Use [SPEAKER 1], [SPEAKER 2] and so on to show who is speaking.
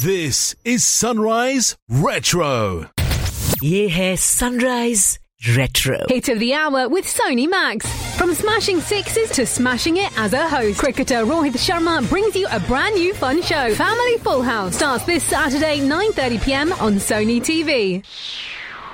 [SPEAKER 1] This is Sunrise Retro.
[SPEAKER 2] ये है Sunrise Retro.
[SPEAKER 3] Hit of the hour with Sony Max. From smashing sixes to smashing it as a host, cricketer Rohit Sharma brings you a brand new fun show. Family Full House starts this Saturday 9:30 p.m. on Sony TV.